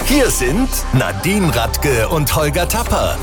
Hier sind Nadine Radke und Holger Tapper.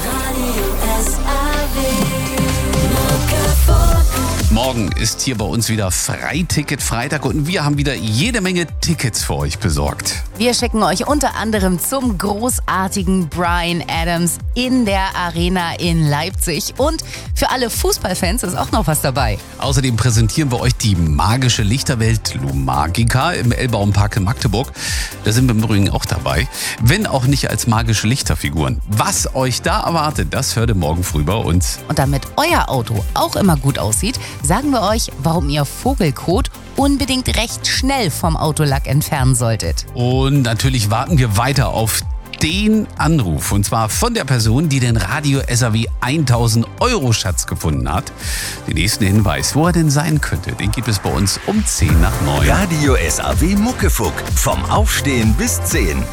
Morgen ist hier bei uns wieder Freiticket-Freitag und wir haben wieder jede Menge Tickets für euch besorgt. Wir schicken euch unter anderem zum großartigen Bryan Adams in der Arena in Leipzig. Und für alle Fußballfans ist auch noch was dabei. Außerdem präsentieren wir euch die magische Lichterwelt Lumagica im Elbbaumpark in Magdeburg. Da sind wir im Übrigen auch dabei, wenn auch nicht als magische Lichterfiguren. Was euch da erwartet, das hört ihr morgen früh bei uns. Und damit euer Auto auch immer gut aussieht, sagen wir euch, warum ihr Vogelkot unbedingt recht schnell vom Autolack entfernen solltet. Und natürlich warten wir weiter auf den Anruf. Und zwar von der Person, die den Radio SAW 1000 Euro Schatz gefunden hat. Den nächsten Hinweis, wo er denn sein könnte, den gibt es bei uns um 10 nach 9. Radio SAW Muckefuck. Vom Aufstehen bis 10.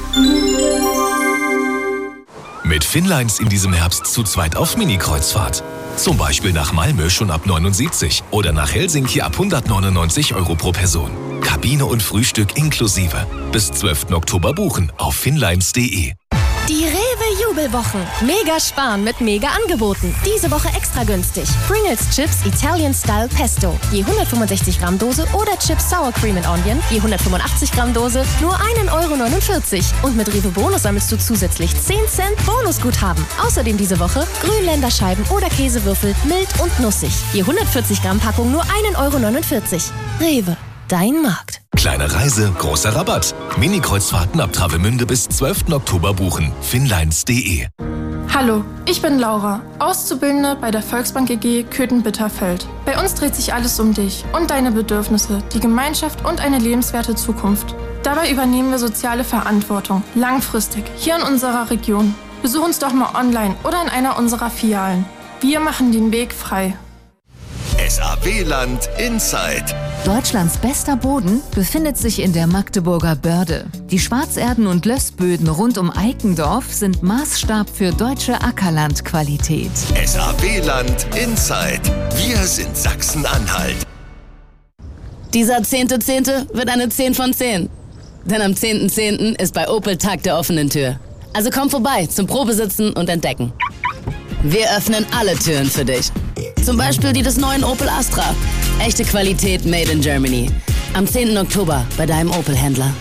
Mit Finnlines in diesem Herbst zu zweit auf Mini-Kreuzfahrt. Zum Beispiel nach Malmö schon ab 79 oder nach Helsinki ab 199 Euro pro Person. Kabine und Frühstück inklusive. Bis 12. Oktober buchen auf finnlines.de. Die Rewe-Jubelwochen. Mega sparen mit Mega-Angeboten. Diese Woche extra günstig. Pringles Chips Italian Style Pesto. Je 165 Gramm Dose oder Chips Sour Cream and Onion. Je 185 Gramm Dose. Nur 1,49 Euro. Und mit Rewe Bonus sammelst du zusätzlich 10 Cent Bonusguthaben. Außerdem diese Woche Grünländerscheiben oder Käsewürfel mild und nussig. Je 140 Gramm Packung nur 1,49 Euro. Rewe. Dein Markt. Kleine Reise, großer Rabatt. Mini-Kreuzfahrten ab Travemünde bis 12. Oktober buchen. Finnlines.de. Hallo, ich bin Laura, Auszubildende bei der Volksbank EG Köthen-Bitterfeld. Bei uns dreht sich alles um dich und deine Bedürfnisse, die Gemeinschaft und eine lebenswerte Zukunft. Dabei übernehmen wir soziale Verantwortung, langfristig, hier in unserer Region. Besuch uns doch mal online oder in einer unserer Filialen. Wir machen den Weg frei. SAW-Land Inside. Deutschlands bester Boden befindet sich in der Magdeburger Börde. Die Schwarzerden- und Lössböden rund um Eikendorf sind Maßstab für deutsche Ackerlandqualität. SAW-Land Inside. Wir sind Sachsen-Anhalt. Dieser 10.10. wird eine 10 von 10. Denn am 10.10. ist bei Opel Tag der offenen Tür. Also komm vorbei zum Probesitzen und Entdecken. Wir öffnen alle Türen für dich. Zum Beispiel die des neuen Opel Astra. Echte Qualität made in Germany. Am 10. Oktober bei deinem Opel-Händler.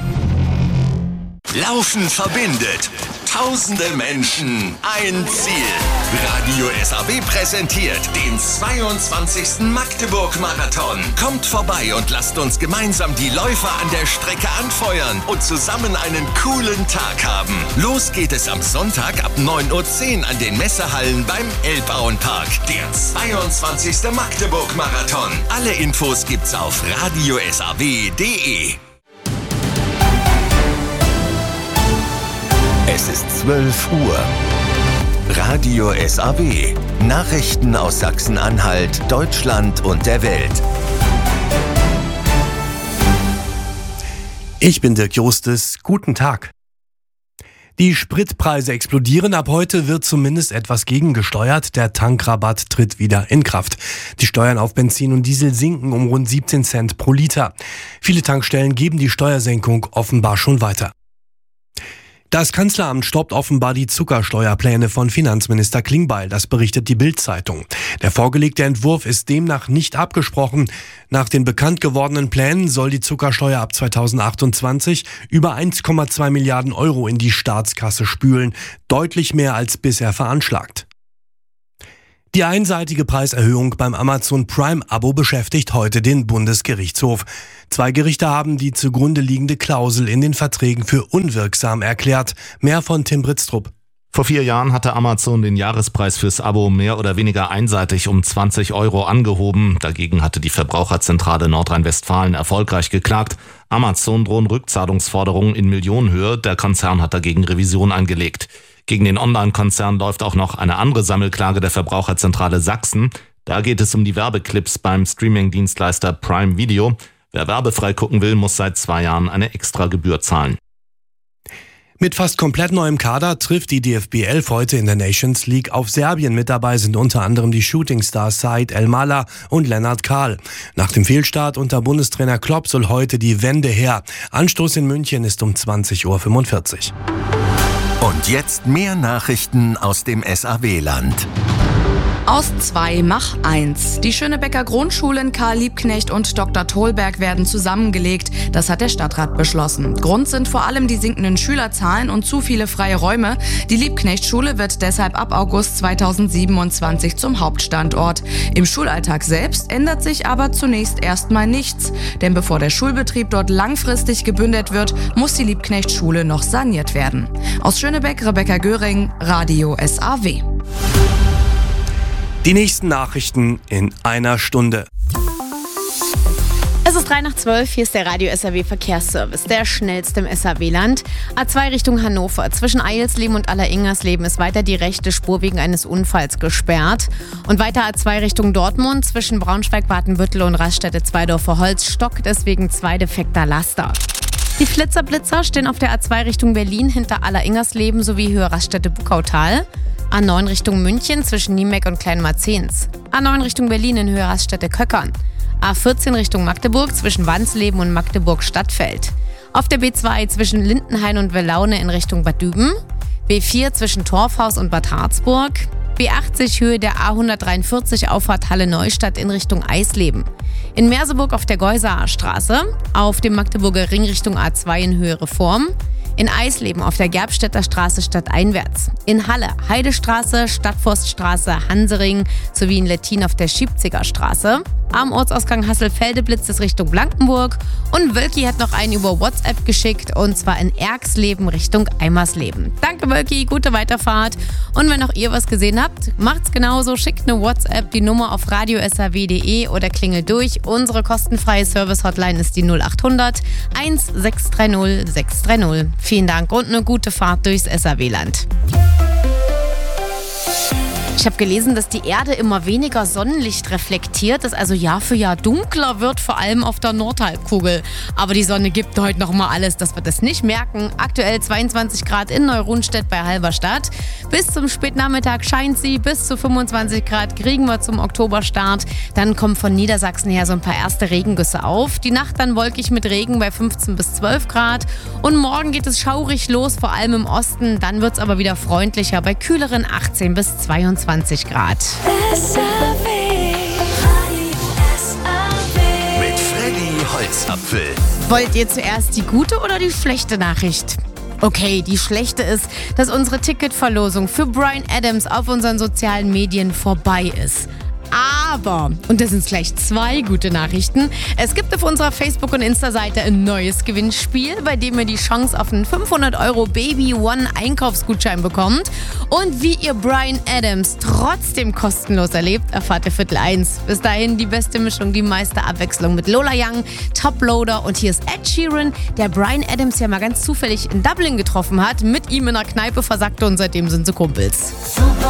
Laufen verbindet. Tausende Menschen, ein Ziel. Radio SAW präsentiert den 22. Magdeburg-Marathon. Kommt vorbei und lasst uns gemeinsam die Läufer an der Strecke anfeuern und zusammen einen coolen Tag haben. Los geht es am Sonntag ab 9:10 Uhr an den Messehallen beim Elbauenpark. Der 22. Magdeburg-Marathon. Alle Infos gibt's auf radiosaw.de. Es ist 12 Uhr. Radio SAW. Nachrichten aus Sachsen-Anhalt, Deutschland und der Welt. Ich bin Dirk Justus. Guten Tag. Die Spritpreise explodieren. Ab heute wird zumindest etwas gegengesteuert. Der Tankrabatt tritt wieder in Kraft. Die Steuern auf Benzin und Diesel sinken um rund 17 Cent pro Liter. Viele Tankstellen geben die Steuersenkung offenbar schon weiter. Das Kanzleramt stoppt offenbar die Zuckersteuerpläne von Finanzminister Klingbeil, das berichtet die Bild-Zeitung. Der vorgelegte Entwurf ist demnach nicht abgesprochen. Nach den bekannt gewordenen Plänen soll die Zuckersteuer ab 2028 über 1,2 Milliarden Euro in die Staatskasse spülen, deutlich mehr als bisher veranschlagt. Die einseitige Preiserhöhung beim Amazon Prime-Abo beschäftigt heute den Bundesgerichtshof. 2 Gerichte haben die zugrunde liegende Klausel in den Verträgen für unwirksam erklärt. Mehr von Tim Britztrup. Vor 4 Jahren hatte Amazon den Jahrespreis fürs Abo mehr oder weniger einseitig um 20 Euro angehoben. Dagegen hatte die Verbraucherzentrale Nordrhein-Westfalen erfolgreich geklagt. Amazon drohen Rückzahlungsforderungen in Millionenhöhe. Der Konzern hat dagegen Revision eingelegt. Gegen den Online-Konzern läuft auch noch eine andere Sammelklage der Verbraucherzentrale Sachsen. Da geht es um die Werbeclips beim Streaming-Dienstleister Prime Video. Wer werbefrei gucken will, muss seit 2 Jahren eine Extragebühr zahlen. Mit fast komplett neuem Kader trifft die DFB 11 heute in der Nations League auf Serbien. Mit dabei sind unter anderem die Shootingstars Said El-Mala und Lennart Kahl. Nach dem Fehlstart unter Bundestrainer Klopp soll heute die Wende her. Anstoß in München ist um 20:45 Uhr. Und jetzt mehr Nachrichten aus dem SAW-Land. Aus 2 mach 1. Die Schönebecker Grundschulen Karl Liebknecht und Dr. Tholberg werden zusammengelegt. Das hat der Stadtrat beschlossen. Grund sind vor allem die sinkenden Schülerzahlen und zu viele freie Räume. Die Liebknecht-Schule wird deshalb ab August 2027 zum Hauptstandort. Im Schulalltag selbst ändert sich aber zunächst erstmal nichts. Denn bevor der Schulbetrieb dort langfristig gebündelt wird, muss die Liebknecht-Schule noch saniert werden. Aus Schönebeck, Rebecca Göring, Radio SAW. Die nächsten Nachrichten in einer Stunde. Es ist 11:03, hier ist der Radio SAW Verkehrsservice, der schnellste im SAW-Land. A2 Richtung Hannover. Zwischen Eilsleben und Alleringers-Leben ist weiter die rechte Spur wegen eines Unfalls gesperrt. Und weiter A2 Richtung Dortmund. Zwischen Braunschweig, Watenbüttel und Raststätte-Zweidorfer Holz stockt es wegen 2 defekter Laster. Die Flitzer-Blitzer stehen auf der A2 Richtung Berlin hinter Alleringers-Leben sowie Höhe Raststätte-Buckautal. A9 Richtung München zwischen Niemeck und Kleinmarzens. A9 Richtung Berlin in Höhe Raststätte-Köckern. A14 Richtung Magdeburg zwischen Wandsleben und Magdeburg-Stadtfeld. Auf der B2 zwischen Lindenhain und Wellaune in Richtung Bad Düben. B4 zwischen Torfhaus und Bad Harzburg. B80 Höhe der A143 Auffahrt Halle Neustadt in Richtung Eisleben. In Merseburg auf der Geusaer Straße. Auf dem Magdeburger Ring Richtung A2 in Höhe Reform. In Eisleben auf der Gerbstädter Straße stadteinwärts. In Halle Heidestraße, Stadtforststraße, Hansering sowie in Lettin auf der Schiebziger Straße. Am Ortsausgang Hasselfelde blitzt es Richtung Blankenburg. Und Wölki hat noch einen über WhatsApp geschickt und zwar in Erxleben Richtung Eimersleben. Danke Wölki, gute Weiterfahrt. Und wenn auch ihr was gesehen habt, macht's genauso. Schickt eine WhatsApp, die Nummer auf radiosaw.de oder klingelt durch. Unsere kostenfreie Service-Hotline ist die 0800 1630 630. Vielen Dank und eine gute Fahrt durchs SAW-Land. Ich habe gelesen, dass die Erde immer weniger Sonnenlicht reflektiert, das also Jahr für Jahr dunkler wird, vor allem auf der Nordhalbkugel. Aber die Sonne gibt heute noch mal alles, dass wir das nicht merken. Aktuell 22 Grad in Neurunstedt bei Halberstadt. Bis zum Spätnachmittag scheint sie, bis zu 25 Grad kriegen wir zum Oktoberstart. Dann kommen von Niedersachsen her so ein paar erste Regengüsse auf. Die Nacht dann wolkig mit Regen bei 15 bis 12 Grad. Und morgen geht es schaurig los, vor allem im Osten. Dann wird es aber wieder freundlicher bei kühleren 18 bis 22 Grad. Mit Freddy Holzapfel. Wollt ihr zuerst die gute oder die schlechte Nachricht? Okay, die schlechte ist, dass unsere Ticketverlosung für Bryan Adams auf unseren sozialen Medien vorbei ist. Aber, und das sind gleich 2 gute Nachrichten, es gibt auf unserer Facebook- und Insta-Seite ein neues Gewinnspiel, bei dem ihr die Chance auf einen 500 € Baby One Einkaufsgutschein bekommt. Und wie ihr Bryan Adams trotzdem kostenlos erlebt, erfahrt ihr 12:15. Bis dahin die beste Mischung, die meiste Abwechslung mit Lola Young, Toploader und hier ist Ed Sheeran, der Bryan Adams ja mal ganz zufällig in Dublin getroffen hat, mit ihm in einer Kneipe versagte und seitdem sind sie Kumpels.